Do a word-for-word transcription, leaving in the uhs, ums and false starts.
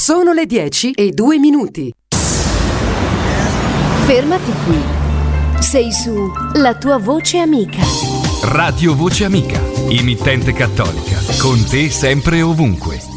Sono le dieci e due minuti. Fermati qui. Sei su La tua voce amica. Radio Voce Amica, emittente cattolica, con te sempre e ovunque.